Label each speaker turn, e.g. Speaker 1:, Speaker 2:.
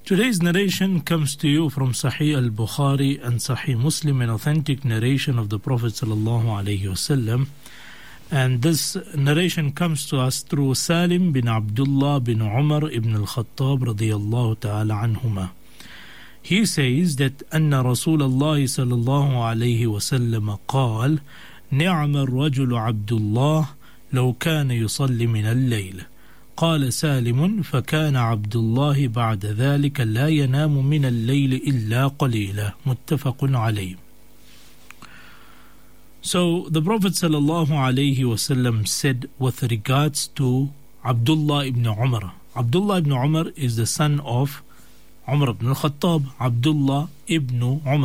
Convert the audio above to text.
Speaker 1: Today's narration comes to you from Sahih al-Bukhari and Sahih Muslim, an authentic narration of the Prophet sallallahu alaihi wasallam. And this narration comes to us through Salim bin Abdullah bin Umar ibn al-Khattab radiyallahu ta'ala anhuma. He says that أن رسول الله صلى الله عليه وسلم قال نعم الرجل عبد الله لو كان يصلي من الليل. قال سالم فكان عبد الله بعد ذلك لا ينام من الليل إلا قليلا. متفق عليه. So the Prophet sallallahu alaihi wasallam said with regards to Abdullah ibn Umar. Abdullah ibn Umar is the son of Umar ibn al-Khattab. Abdullah ibn Umar